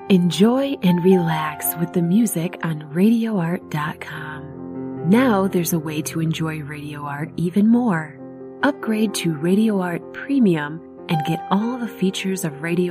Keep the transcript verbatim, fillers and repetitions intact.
Enjoy and relax with the music on radio art dot com. Now there's a way to enjoy Radio Art even more. Upgrade to Radio Art Premium and get all the features of Radio